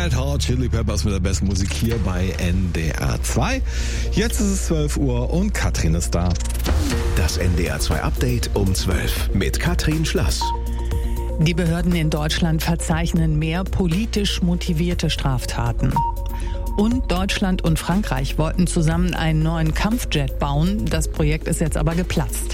Red Hot Chili Peppers mit der besten Musik hier bei NDR 2. Jetzt ist es 12 Uhr und Katrin ist da. Das NDR 2 Update um 12 mit Katrin Schlass. Die Behörden in Deutschland verzeichnen mehr politisch motivierte Straftaten. Und Deutschland und Frankreich wollten zusammen einen neuen Kampfjet bauen. Das Projekt ist jetzt aber geplatzt.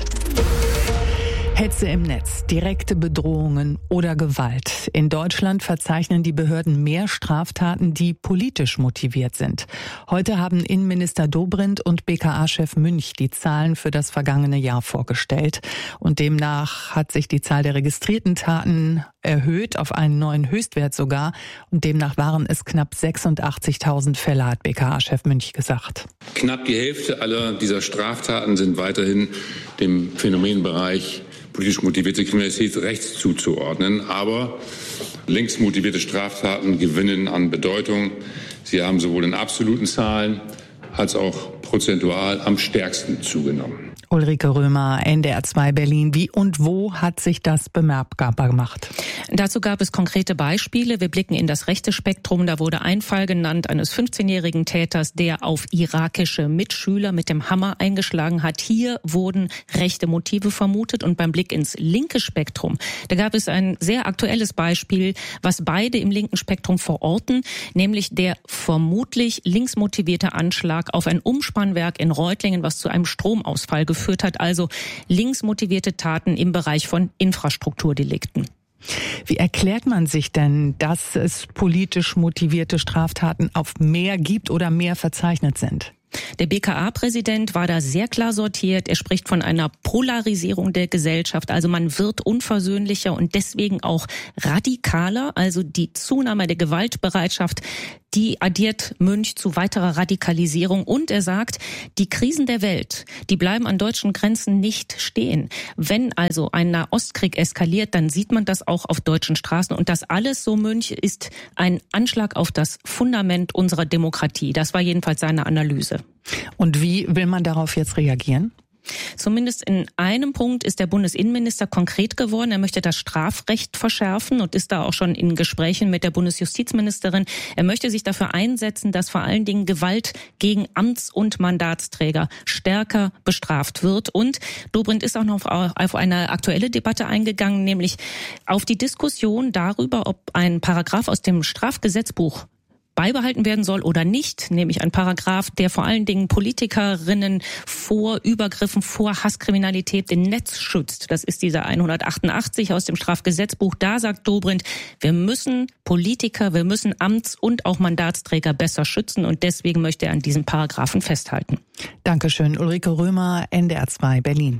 Hetze im Netz, direkte Bedrohungen oder Gewalt. In Deutschland verzeichnen die Behörden mehr Straftaten, die politisch motiviert sind. Heute haben Innenminister Dobrindt und BKA-Chef Münch die Zahlen für das vergangene Jahr vorgestellt. Und demnach hat sich die Zahl der registrierten Taten erhöht auf einen neuen Höchstwert sogar. Und demnach waren es knapp 86.000 Fälle, hat BKA-Chef Münch gesagt. Knapp die Hälfte aller dieser Straftaten sind weiterhin dem Phänomenbereich politisch motivierte Kriminalität rechts zuzuordnen. Aber links motivierte Straftaten gewinnen an Bedeutung. Sie haben sowohl in absoluten Zahlen als auch prozentual am stärksten zugenommen. Ulrike Römer, NDR 2 Berlin. Wie und wo hat sich das bemerkbar gemacht? Dazu gab es konkrete Beispiele. Wir blicken in das rechte Spektrum. Da wurde ein Fall genannt eines 15-jährigen Täters, der auf irakische Mitschüler mit dem Hammer eingeschlagen hat. Hier wurden rechte Motive vermutet. Und beim Blick ins linke Spektrum, da gab es ein sehr aktuelles Beispiel, was beide im linken Spektrum verorten, nämlich der vermutlich linksmotivierte Anschlag auf ein Umspannwerk in Reutlingen, was zu einem Stromausfall geführt hat, also linksmotivierte Taten im Bereich von Infrastrukturdelikten. Wie erklärt man sich denn, dass es politisch motivierte Straftaten auf mehr gibt oder mehr verzeichnet sind? Der BKA-Präsident war da sehr klar sortiert. Er spricht von einer Polarisierung der Gesellschaft. Also man wird unversöhnlicher und deswegen auch radikaler. Also die Zunahme der Gewaltbereitschaft, die addiert Münch zu weiterer Radikalisierung. Und er sagt, die Krisen der Welt, die bleiben an deutschen Grenzen nicht stehen. Wenn also ein Nahostkrieg eskaliert, dann sieht man das auch auf deutschen Straßen. Und das alles, so Münch, ist ein Anschlag auf das Fundament unserer Demokratie. Das war jedenfalls seine Analyse. Und wie will man darauf jetzt reagieren? Zumindest in einem Punkt ist der Bundesinnenminister konkret geworden. Er möchte das Strafrecht verschärfen und ist da auch schon in Gesprächen mit der Bundesjustizministerin. Er möchte sich dafür einsetzen, dass vor allen Dingen Gewalt gegen Amts- und Mandatsträger stärker bestraft wird. Und Dobrindt ist auch noch auf eine aktuelle Debatte eingegangen, nämlich auf die Diskussion darüber, ob ein Paragraph aus dem Strafgesetzbuch beibehalten werden soll oder nicht, nämlich ein Paragraph, der vor allen Dingen Politikerinnen vor Übergriffen, vor Hasskriminalität im Netz schützt. Das ist dieser 188 aus dem Strafgesetzbuch. Da sagt Dobrindt, wir müssen Politiker, wir müssen Amts- und auch Mandatsträger besser schützen und deswegen möchte er an diesem Paragraphen festhalten. Dankeschön, Ulrike Römer, NDR 2 Berlin.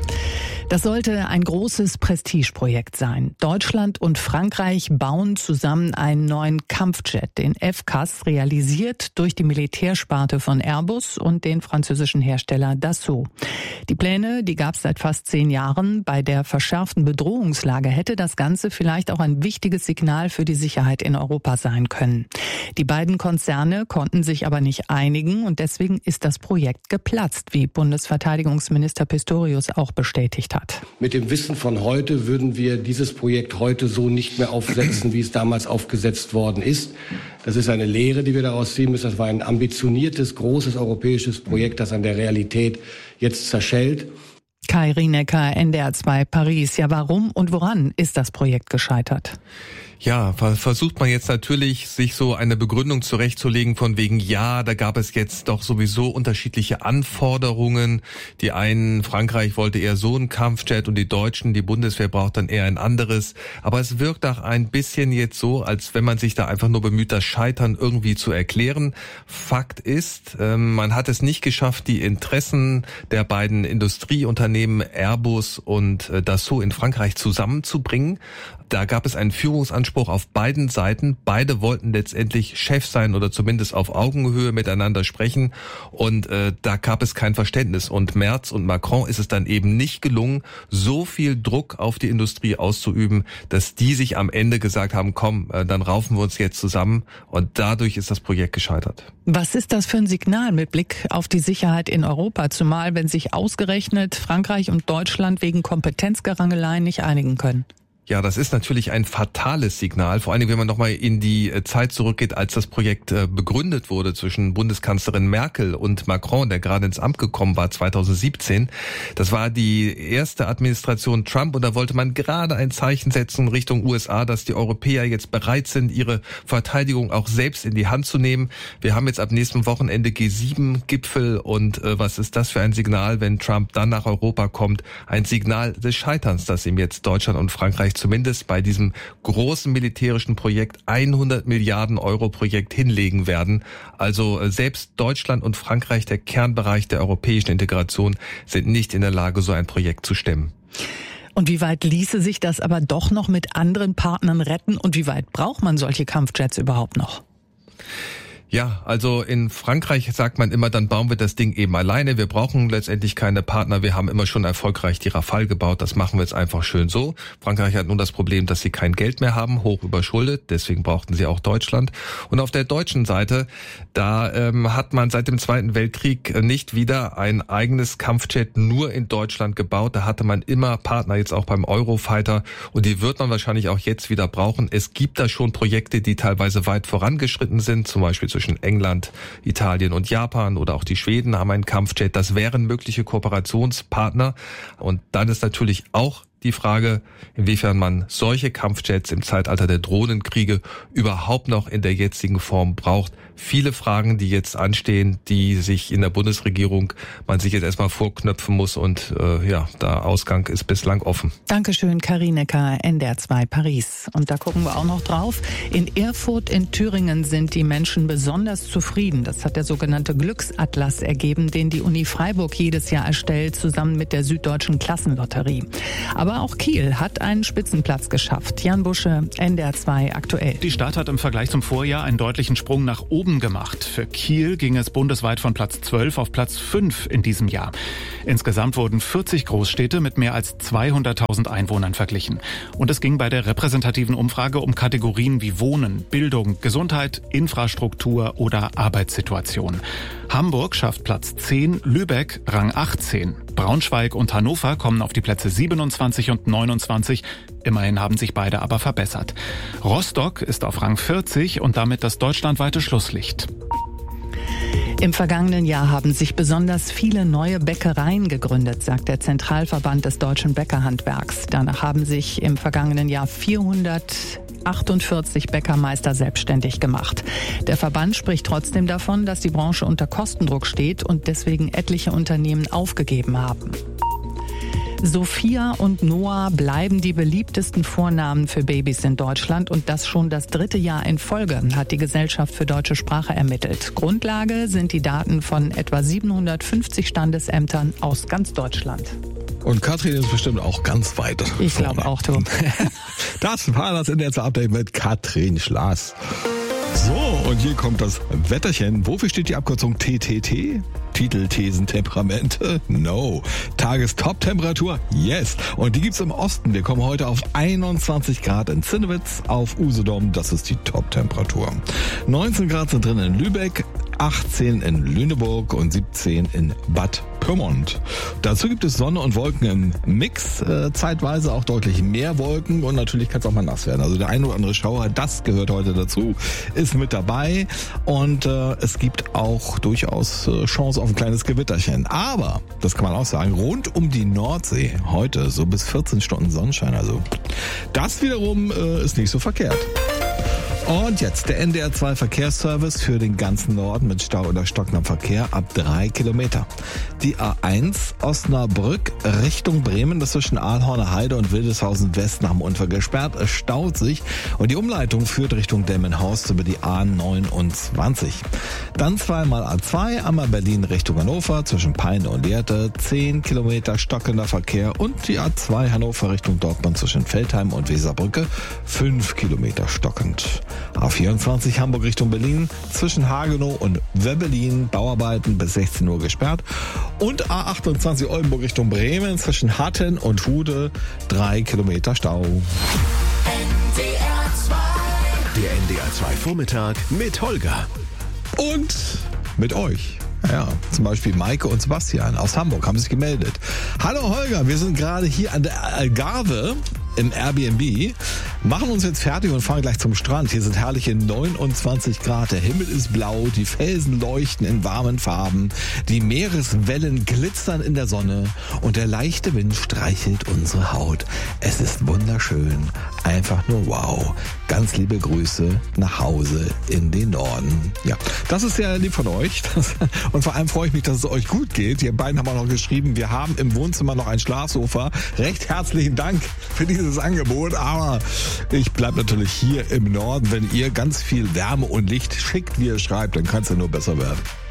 Das sollte ein großes Prestigeprojekt sein. Deutschland und Frankreich bauen zusammen einen neuen Kampfjet, den FCAS, realisiert durch die Militärsparte von Airbus und den französischen Hersteller Dassault. Die Pläne, die gab es seit fast 10 Jahren. Bei der verschärften Bedrohungslage hätte das Ganze vielleicht auch ein wichtiges Signal für die Sicherheit in Europa sein können. Die beiden Konzerne konnten sich aber nicht einigen und deswegen ist das Projekt geplatzt, wie Bundesverteidigungsminister Pistorius auch bestätigt hat. Mit dem Wissen von heute würden wir dieses Projekt heute so nicht mehr aufsetzen, wie es damals aufgesetzt worden ist. Das ist eine Lehre, die wir daraus ziehen müssen. Das war ein ambitioniertes, großes europäisches Projekt, das an der Realität jetzt zerschellt. Kai Rienecker, NDR 2 Paris. Ja, warum und woran ist das Projekt gescheitert? Ja, versucht man jetzt natürlich, sich so eine Begründung zurechtzulegen von wegen, ja, da gab es jetzt doch sowieso unterschiedliche Anforderungen. Die einen, Frankreich wollte eher so ein Kampfjet und die Deutschen, die Bundeswehr braucht dann eher ein anderes. Aber es wirkt auch ein bisschen jetzt so, als wenn man sich da einfach nur bemüht, das Scheitern irgendwie zu erklären. Fakt ist, man hat es nicht geschafft, die Interessen der beiden Industrieunternehmen Airbus und Dassault in Frankreich zusammenzubringen. Da gab es einen Führungsanspruch auf beiden Seiten. Beide wollten letztendlich Chef sein oder zumindest auf Augenhöhe miteinander sprechen. Und da gab es kein Verständnis. Und Merz und Macron ist es dann eben nicht gelungen, so viel Druck auf die Industrie auszuüben, dass die sich am Ende gesagt haben, komm, dann raufen wir uns jetzt zusammen. Und dadurch ist das Projekt gescheitert. Was ist das für ein Signal mit Blick auf die Sicherheit in Europa? Zumal, wenn sich ausgerechnet Frankreich und Deutschland wegen Kompetenzgerangeleien nicht einigen können. Ja, das ist natürlich ein fatales Signal, vor allem wenn man nochmal in die Zeit zurückgeht, als das Projekt begründet wurde zwischen Bundeskanzlerin Merkel und Macron, der gerade ins Amt gekommen war 2017. Das war die erste Administration Trump und da wollte man gerade ein Zeichen setzen Richtung USA, dass die Europäer jetzt bereit sind, ihre Verteidigung auch selbst in die Hand zu nehmen. Wir haben jetzt ab nächstem Wochenende G7-Gipfel und was ist das für ein Signal, wenn Trump dann nach Europa kommt? Ein Signal des Scheiterns, das ihm jetzt Deutschland und Frankreich zumindest bei diesem großen militärischen Projekt 100 Milliarden Euro Projekt hinlegen werden. Also selbst Deutschland und Frankreich, der Kernbereich der europäischen Integration, sind nicht in der Lage, so ein Projekt zu stemmen. Und wie weit ließe sich das aber doch noch mit anderen Partnern retten und wie weit braucht man solche Kampfjets überhaupt noch? Ja, also in Frankreich sagt man immer, dann bauen wir das Ding eben alleine. Wir brauchen letztendlich keine Partner. Wir haben immer schon erfolgreich die Rafale gebaut. Das machen wir jetzt einfach schön so. Frankreich hat nun das Problem, dass sie kein Geld mehr haben, hoch überschuldet. Deswegen brauchten sie auch Deutschland. Und auf der deutschen Seite, da hat man seit dem Zweiten Weltkrieg nicht wieder ein eigenes Kampfjet nur in Deutschland gebaut. Da hatte man immer Partner, jetzt auch beim Eurofighter. Und die wird man wahrscheinlich auch jetzt wieder brauchen. Es gibt da schon Projekte, die teilweise weit vorangeschritten sind, zum Beispiel zwischen England, Italien und Japan oder auch die Schweden haben einen Kampfjet. Das wären mögliche Kooperationspartner. Und dann ist natürlich auch die Frage, inwiefern man solche Kampfjets im Zeitalter der Drohnenkriege überhaupt noch in der jetzigen Form braucht. Viele Fragen, die jetzt anstehen, die sich in der Bundesregierung man sich jetzt erstmal vorknöpfen muss und der Ausgang ist bislang offen. Dankeschön, Karin Necker, NDR 2 Paris. Und da gucken wir auch noch drauf. In Erfurt in Thüringen sind die Menschen besonders zufrieden. Das hat der sogenannte Glücksatlas ergeben, den die Uni Freiburg jedes Jahr erstellt, zusammen mit der Süddeutschen Klassenlotterie. Aber auch Kiel hat einen Spitzenplatz geschafft. Jan Busche, NDR 2 aktuell. Die Stadt hat im Vergleich zum Vorjahr einen deutlichen Sprung nach oben gemacht. Für Kiel ging es bundesweit von Platz 12 auf Platz 5 in diesem Jahr. Insgesamt wurden 40 Großstädte mit mehr als 200.000 Einwohnern verglichen. Und es ging bei der repräsentativen Umfrage um Kategorien wie Wohnen, Bildung, Gesundheit, Infrastruktur oder Arbeitssituation. Hamburg schafft Platz 10, Lübeck Rang 18. Braunschweig und Hannover kommen auf die Plätze 27 und 29. Immerhin haben sich beide aber verbessert. Rostock ist auf Rang 40 und damit das deutschlandweite Schlusslicht. Im vergangenen Jahr haben sich besonders viele neue Bäckereien gegründet, sagt der Zentralverband des deutschen Bäckerhandwerks. Danach haben sich im vergangenen Jahr 448 Bäckermeister selbstständig gemacht. Der Verband spricht trotzdem davon, dass die Branche unter Kostendruck steht und deswegen etliche Unternehmen aufgegeben haben. Sophia und Noah bleiben die beliebtesten Vornamen für Babys in Deutschland und das schon das 3. Jahr in Folge, hat die Gesellschaft für deutsche Sprache ermittelt. Grundlage sind die Daten von etwa 750 Standesämtern aus ganz Deutschland. Und Katrin ist bestimmt auch ganz weit. Ich glaube auch, du. Das war das NDR 2 Update mit Katrin Schlaß. So, und hier kommt das Wetterchen. Wofür steht die Abkürzung TTT? Titel, Thesen, Temperamente? No. Tagestop-Temperatur? Yes. Und die gibt's im Osten. Wir kommen heute auf 21 Grad in Zinnewitz, auf Usedom. Das ist die Top-Temperatur. 19 Grad sind drin in Lübeck, 18 in Lüneburg und 17 in Bad Pyrmont. Dazu gibt es Sonne und Wolken im Mix, zeitweise auch deutlich mehr Wolken und natürlich kann es auch mal nass werden. Also der ein oder andere Schauer, das gehört heute dazu, ist mit dabei und es gibt auch durchaus Chance auf ein kleines Gewitterchen. Aber, das kann man auch sagen, rund um die Nordsee heute so bis 14 Stunden Sonnenschein. Also das wiederum ist nicht so verkehrt. Und jetzt der NDR 2 Verkehrsservice für den ganzen Norden mit Stau oder stockendem Verkehr ab 3 Kilometer. Die A1 Osnabrück Richtung Bremen, das zwischen Aalhorner Heide und Wildeshausen West nach dem Unfall gesperrt. Es staut sich und die Umleitung führt Richtung Demmenhorst über die A29. Dann zweimal A2, einmal Berlin Richtung Hannover zwischen Peine und Lehrte, 10 Kilometer stockender Verkehr und die A2 Hannover Richtung Dortmund zwischen Veltheim und Weserbrücke, 5 Kilometer stockend. A24 Hamburg Richtung Berlin zwischen Hagenow und Wöbbelin Bauarbeiten bis 16 Uhr gesperrt und A28 Oldenburg Richtung Bremen zwischen Hatten und Hude 3 Kilometer Stau. Der NDR 2 Vormittag mit Holger. Und mit euch. Ja, zum Beispiel Maike und Sebastian aus Hamburg haben sich gemeldet. Hallo Holger, wir sind gerade hier an der Algarve im Airbnb, machen uns jetzt fertig und fahren gleich zum Strand. Hier sind herrliche 29 Grad, der Himmel ist blau, die Felsen leuchten in warmen Farben, die Meereswellen glitzern in der Sonne und der leichte Wind streichelt unsere Haut. Es ist wunderschön, einfach nur wow. Ganz liebe Grüße nach Hause in den Norden. Ja, das ist sehr lieb von euch und vor allem freue ich mich, dass es euch gut geht. Ihr beiden haben auch noch geschrieben, wir haben im Wohnzimmer noch ein Schlafsofa. Recht herzlichen Dank für dieses Angebot, aber ich bleibe natürlich hier im Norden. Wenn ihr ganz viel Wärme und Licht schickt, wie ihr schreibt, dann kann es ja nur besser werden.